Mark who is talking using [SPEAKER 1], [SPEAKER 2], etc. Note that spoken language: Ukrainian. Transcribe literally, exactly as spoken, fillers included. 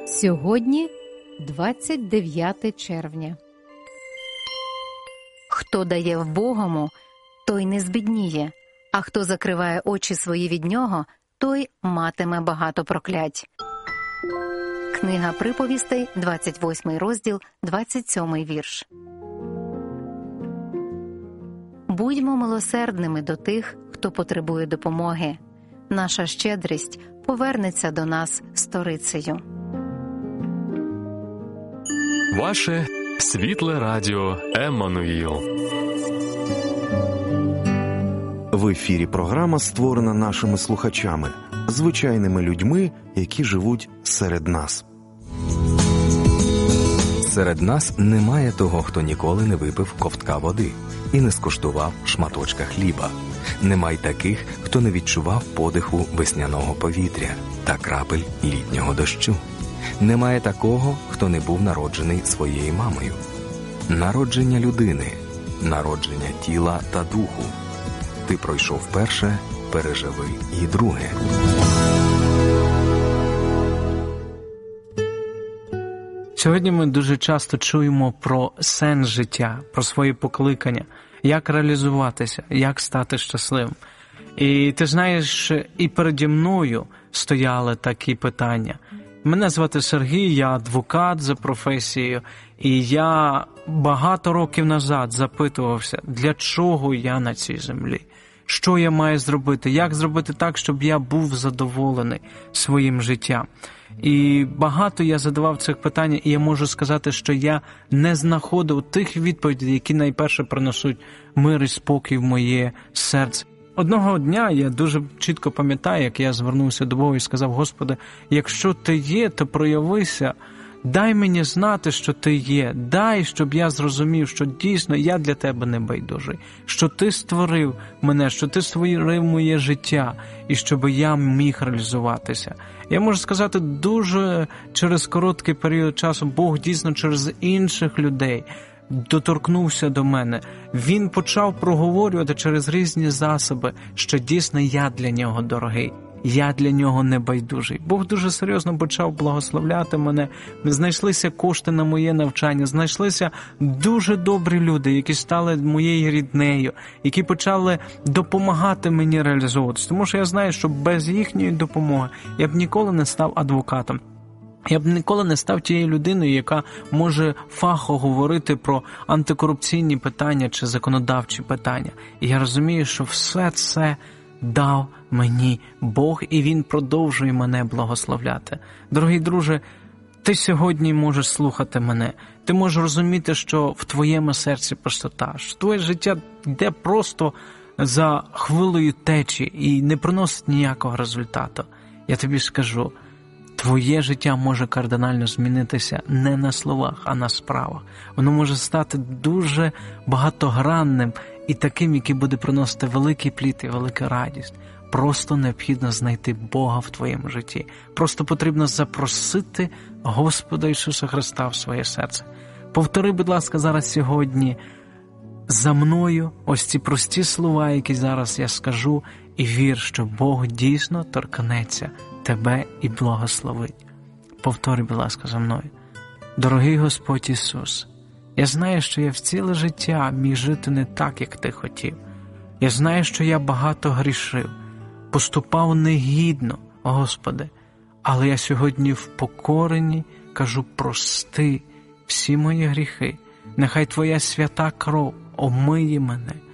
[SPEAKER 1] Сьогодні двадцять дев'яте червня.
[SPEAKER 2] Хто дає вбогому, той не збідніє, а хто закриває очі свої від нього, той матиме багато проклять. Книга приповістей, двадцять восьмий розділ, двадцять сьомий вірш. Будьмо милосердними до тих, хто потребує допомоги. Наша щедрість повернеться до нас сторицею.
[SPEAKER 3] Ваше світле радіо Еммануїл.
[SPEAKER 4] В ефірі програма створена нашими слухачами, звичайними людьми, які живуть серед нас.
[SPEAKER 5] Серед нас немає того, хто ніколи не випив ковтка води і не скуштував шматочка хліба. Немає таких, хто не відчував подиху весняного повітря та крапель літнього дощу. Немає такого, хто не був народжений своєю мамою. Народження людини, народження тіла та духу. Ти пройшов перше, переживи і друге.
[SPEAKER 6] Сьогодні ми дуже часто чуємо про сенс життя, про своє покликання, як реалізуватися, як стати щасливим. І ти знаєш, і переді мною стояли такі питання. Мене звати Сергій, я адвокат за професією, і я багато років назад запитувався, для чого я на цій землі, що я маю зробити, як зробити так, щоб я був задоволений своїм життям. І багато я задавав цих питань, і я можу сказати, що я не знаходив тих відповідей, які найперше принесуть мир і спокій в моє серце. Одного дня я дуже чітко пам'ятаю, як я звернувся до Бога і сказав: Господи, якщо Ти є, то проявися, дай мені знати, що Ти є, дай, щоб я зрозумів, що дійсно я для Тебе не байдужий, що Ти створив мене, що Ти створив моє життя, і щоб я міг реалізуватися. Я можу сказати, дуже через короткий період часу Бог дійсно через інших людей доторкнувся до мене. Він почав проговорювати через різні засоби, що дійсно я для нього дорогий. Я для нього небайдужий. Бог дуже серйозно почав благословляти мене. Знайшлися кошти на моє навчання, знайшлися дуже добрі люди, які стали моєю ріднею, які почали допомагати мені реалізовуватися. Тому що я знаю, що без їхньої допомоги я б ніколи не став адвокатом. Я б ніколи не став тією людиною, яка може фахово говорити про антикорупційні питання чи законодавчі питання. І я розумію, що все це дав мені Бог, і Він продовжує мене благословляти. Дорогий друже, ти сьогодні можеш слухати мене. Ти можеш розуміти, що в твоєму серці простота, що твоє життя йде просто за хвилею течі і не приносить ніякого результату. Я тобі скажу, твоє життя може кардинально змінитися не на словах, а на справах. Воно може стати дуже багатогранним і таким, який буде приносити великий плід і велику радість. Просто необхідно знайти Бога в твоєму житті. Просто потрібно запросити Господа Ісуса Христа в своє серце. Повтори, будь ласка, зараз сьогодні за мною ось ці прості слова, які зараз я скажу, і вір, що Бог дійсно торкнеться тебе і благословить. Повтори, будь ласка, за мною. Дорогий Господь Ісус, я знаю, що я в ціле життя міг жити не так, як Ти хотів. Я знаю, що я багато грішив, поступав негідно, Господи, але я сьогодні в покоренні кажу: прости всі мої гріхи. Нехай Твоя свята кров омиє мене